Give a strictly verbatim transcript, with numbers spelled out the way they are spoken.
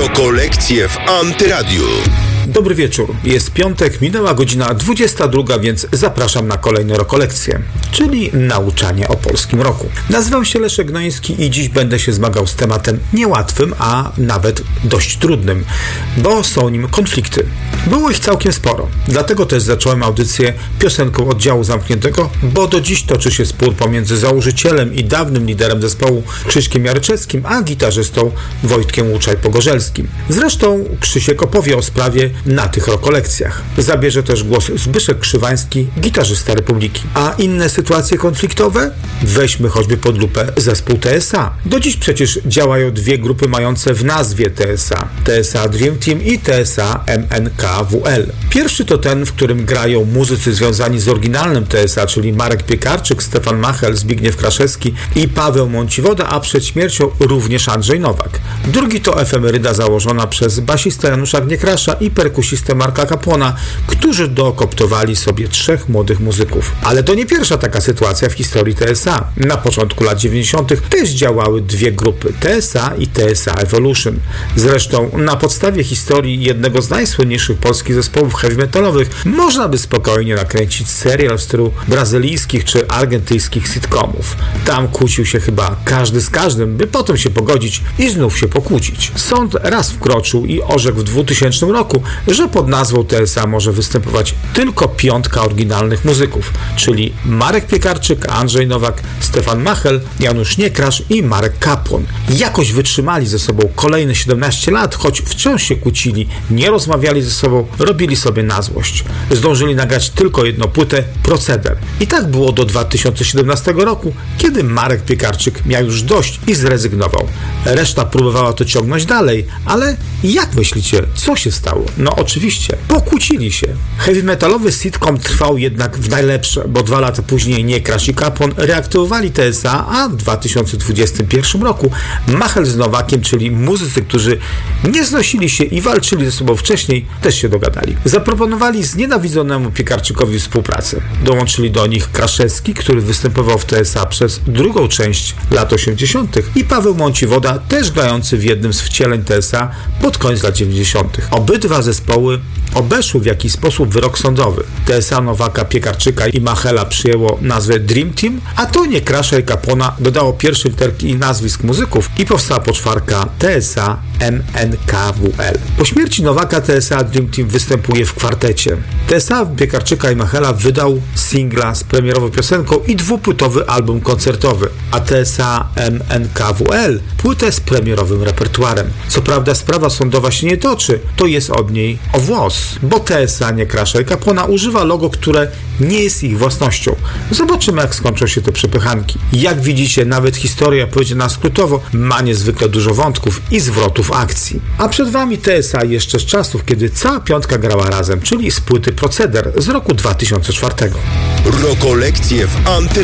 Rokolekcje w Antyradiu. Dobry wieczór. Jest piątek, minęła godzina dwudziesta druga, więc zapraszam na kolejne rokolekcje, czyli nauczanie o polskim roku. Nazywam się Leszek Gnoński i dziś będę się zmagał z tematem niełatwym, a nawet dość trudnym, bo są nim konflikty. Było ich całkiem sporo, dlatego też zacząłem audycję piosenką oddziału zamkniętego, bo do dziś toczy się spór pomiędzy założycielem i dawnym liderem zespołu Krzyśkiem Jaryczewskim, a gitarzystą Wojtkiem Łuczaj-Pogorzelskim. Zresztą Krzysiek opowie o sprawie na tych rokolekcjach. Zabierze też głos Zbyszek Krzywański, gitarzysta Republiki. A inne sytuacje konfliktowe? Weźmy choćby pod lupę zespół T S A. Do dziś przecież działają dwie grupy mające w nazwie T S A. T S A Dream Team i T S A M N K W L. Pierwszy to ten, w którym grają muzycy związani z oryginalnym T S A, czyli Marek Piekarczyk, Stefan Machel, Zbigniew Kraszewski i Paweł Mąciwoda, a przed śmiercią również Andrzej Nowak. Drugi to efemeryda założona przez basistę Janusza Gniekrasza i perkusistę Marka Kapłona, którzy dookoptowali sobie trzech młodych muzyków. Ale to nie pierwsza taka sytuacja w historii T S A. Na początku lat dziewięćdziesiątych też działały dwie grupy, T S A i T S A Evolution. Zresztą na podstawie historii jednego z najsłynniejszych polskich zespołów heavy metalowych można by spokojnie nakręcić serial w stylu brazylijskich czy argentyńskich sitcomów. Tam kłócił się chyba każdy z każdym, by potem się pogodzić i znów się pokłócić. Sąd raz wkroczył i orzekł w dwutysięcznym roku, że pod nazwą T S A może występować tylko piątka oryginalnych muzyków, czyli Marek Piekarczyk, Andrzej Nowak, Stefan Machel, Janusz Niekrasz i Marek Kapłon. Jakoś wytrzymali ze sobą kolejne siedemnaście lat, choć wciąż się kłócili, nie rozmawiali ze sobą, robili sobie na złość. Zdążyli nagrać tylko jedną płytę, Proceder. I tak było do dwa tysiące siedemnastego roku, kiedy Marek Piekarczyk miał już dość i zrezygnował. Reszta próbowała to ciągnąć dalej, ale jak myślicie, co się stało? No oczywiście, pokłócili się. Heavy metalowy sitcom trwał jednak w najlepsze, bo dwa lata później Niekrasz i Kapłon reaktywowali T S A, a w dwa tysiące dwudziestym pierwszym roku Machel z Nowakiem, czyli muzycy, którzy nie znosili się i walczyli ze sobą wcześniej, też się dogadali. Zaproponowali znienawidzonemu Piekarczykowi współpracę. Dołączyli do nich Kraszewski, który występował w T S A przez drugą część lat osiemdziesiątych i Paweł Mąciwoda, też grający w jednym z wcieleń T S A pod koniec lat dziewięćdziesiątych. Obydwa zespoły obeszły w jakiś sposób wyrok sądowy. T S A Nowaka, Piekarczyka i Machela przyjęło nazwę Dream Team, a to Niekrasza i Kapłona dodało pierwsze literki i nazwisk muzyków i powstała poczwarka T S A M N K W L. Po śmierci Nowaka T S A Dream Team występuje w kwartecie. T S A Piekarczyka i Machela wydał singla z premierową piosenką i dwupłytowy album koncertowy, a T S A M N K W L płytę z premierowym repertuarem. Co prawda sprawa sądowa się nie toczy, to jest od niej o włos, bo T S A Niekrasza i Kapłona używa logo, które nie jest ich własnością. Zobaczymy, jak skończą się te przepychanki. Jak widzicie, nawet historia powiedziana skrótowo ma niezwykle dużo wątków i zwrotów akcji. A przed wami T S A jeszcze z czasów, kiedy cała piątka grała razem, czyli z płyty Proceder z roku dwa tysiące czwartego. Rokolekcje w Antyradiu.